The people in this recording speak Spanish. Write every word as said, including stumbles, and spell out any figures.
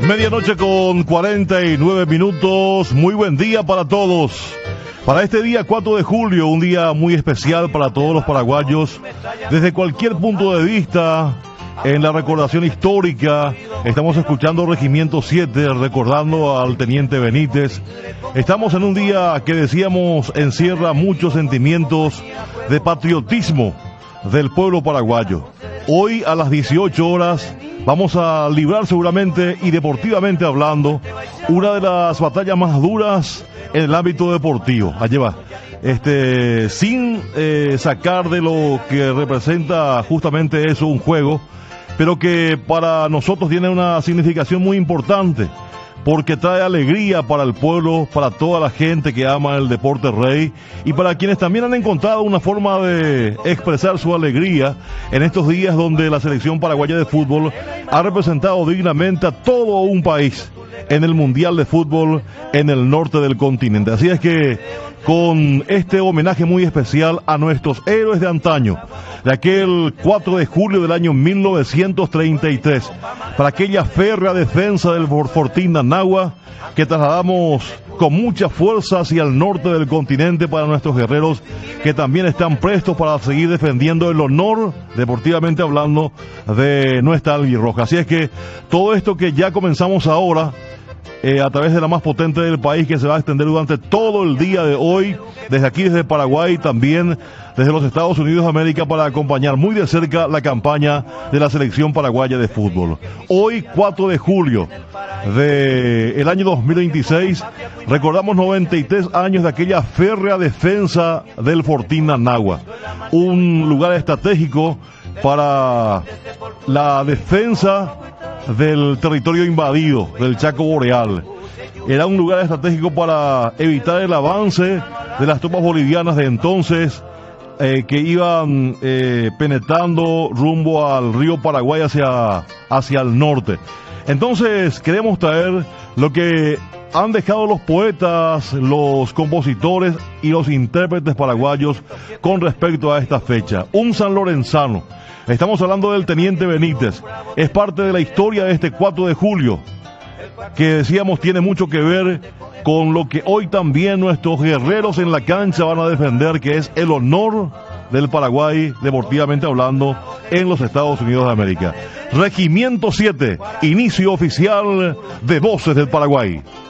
Medianoche con cuarenta y nueve minutos. Muy buen día para todos. Para este día cuatro de julio, un día muy especial para todos los paraguayos. Desde cualquier punto de vista, en la recordación histórica, estamos escuchando Regimiento siete, recordando al Teniente Benítez. Estamos en un día que decíamos encierra muchos sentimientos de patriotismo del pueblo paraguayo. Hoy a las dieciocho horas vamos a librar seguramente y deportivamente hablando una de las batallas más duras en el ámbito deportivo. Allí va. Este, sin eh, sacar de lo que representa justamente eso un juego, pero que para nosotros tiene una significación muy importante, porque trae alegría para el pueblo, para toda la gente que ama el deporte rey y para quienes también han encontrado una forma de expresar su alegría en estos días donde la selección paraguaya de fútbol ha representado dignamente a todo un país en el Mundial de Fútbol en el norte del continente. Así es que con este homenaje muy especial a nuestros héroes de antaño, de aquel cuatro de julio del año mil novecientos treinta y tres, para aquella férrea defensa del Fortín de Anagua, que trasladamos con mucha fuerza hacia el norte del continente para nuestros guerreros que también están prestos para seguir defendiendo el honor, deportivamente hablando, de nuestra albirroja. Así es que todo esto que ya comenzamos ahora, Eh, a través de la más potente del país, que se va a extender durante todo el día de hoy, desde aquí, desde Paraguay, también desde los Estados Unidos de América, para acompañar muy de cerca la campaña de la selección paraguaya de fútbol. Hoy, cuatro de julio del año dos mil veintiséis, recordamos noventa y tres años de aquella férrea defensa del Fortín Anagua, un lugar estratégico para la defensa del territorio invadido, del Chaco Boreal. Era un lugar estratégico para evitar el avance de las tropas bolivianas de entonces, eh, que iban eh, penetrando rumbo al río Paraguay hacia, hacia el norte. Entonces queremos traer lo que han dejado los poetas, los compositores y los intérpretes paraguayos con respecto a esta fecha. Un sanlorenzano. Estamos hablando del Teniente Benítez. Es parte de la historia de este cuatro de julio, que decíamos tiene mucho que ver con lo que hoy también nuestros guerreros en la cancha van a defender, que es el honor del Paraguay, deportivamente hablando, en los Estados Unidos de América. Regimiento siete, inicio oficial de Voces del Paraguay.